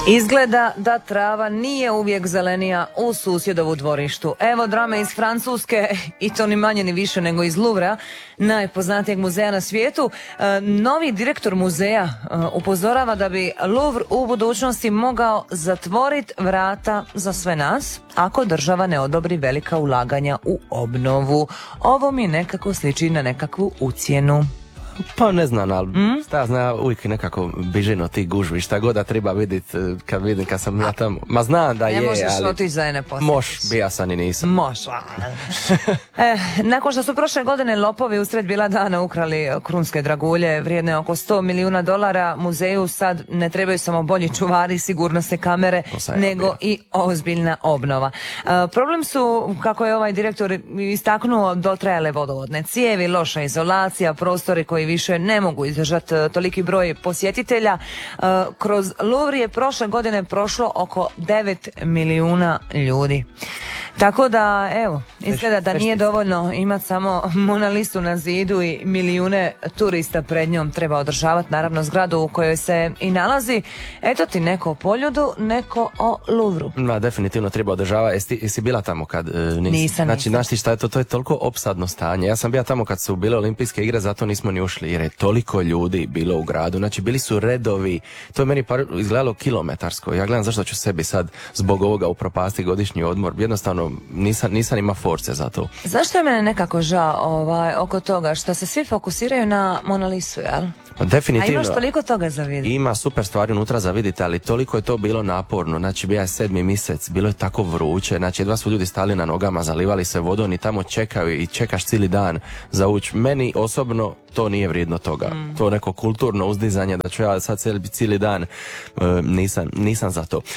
Izgleda da trava nije uvijek zelenija u susjedovu dvorištu. Evo drame iz Francuske, i to ni manje ni više nego iz Louvrea, najpoznatijeg muzeja na svijetu. Novi direktor muzeja upozorava da bi Louvre u budućnosti mogao zatvoriti vrata za sve nas ako država ne odobri velika ulaganja u obnovu. Ovo mi nekako sliči na nekakvu ucjenu. Pa ne znam, ali zna uvijek nekako bižim od tih gužvi, šta god da treba vidjeti kad sam ja tamo. Ma znam da ne je, ali... Ne možeš otići za jedne posljedice. Moš, bija sam i nisam. Moš. Nakon što su prošle godine lopovi usred bila dana ukrali krunske dragulje vrijedne oko $100 milijuna, muzeju sad ne trebaju samo bolji čuvari, sigurnosne kamere, nego i ozbiljna obnova. Problem su, kako je ovaj direktor istaknuo, dotrajale vodovodne cijevi, loša izolacija, prostori koji više ne mogu izdržati toliki broj posjetitelja. Kroz Louvre je prošle godine prošlo oko 9 milijuna ljudi. Tako da, evo, izgleda da nije dovoljno imati samo Mona Lisu na zidu i milijune turista pred njom. Treba održavati, naravno, zgradu u kojoj se i nalazi. Eto ti neko o Poljudu, neko o Louvru. Ma, definitivno treba održavati. Jesi bila tamo kad nisam? Znači, znaš ti šta je to? To je toliko opsadno stanje. Ja sam bio tamo kad su bile olimpijske igre, zato nismo ni ušli, jer je toliko ljudi bilo u gradu. Znači, bili su redovi. To je meni izgledalo kilometarsko. Ja gledam zašto ću sebi sad zbog ovoga upropasti godišnji odmor. Jednostavno, nisam ima force za to. Zašto je mene nekako žao oko toga što se svi fokusiraju na Mona Lisu, jel? Definitivno. A imaš toliko toga za vidjeti. Ima super stvari unutra za vidjeti, ali toliko je to bilo naporno. Znači, bio je 7. mjesec, bilo je tako vruće, znači jedva su ljudi stali na nogama, zalivali se vodom i tamo čekaju i čekaš cijeli dan za ući. Meni osobno to nije vrijedno toga. To neko kulturno uzdizanje da ću ja sad cijeli dan, nisam za to.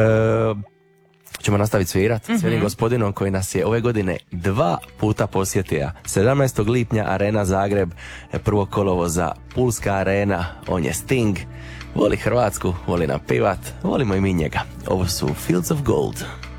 Ćemo nastaviti svirati s jednim gospodinom koji nas je ove godine 2 puta posjetio. 17. lipnja Arena Zagreb, 1. kolovoza Pulska arena. On je Sting, voli Hrvatsku, voli napivat, volimo i mi njega. Ovo su Fields of Gold.